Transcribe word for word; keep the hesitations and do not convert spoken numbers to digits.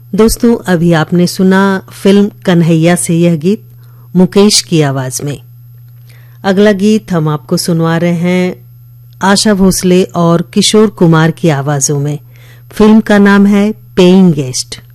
दोस्तों, अभी आपने सुना फिल्म कन्हैया से यह गीत मुकेश की आवाज में। अगला गीत हम आपको सुनवा रहे हैं आशा भोसले और किशोर कुमार की आवाजों में। फिल्म का नाम है पेइंग गेस्ट।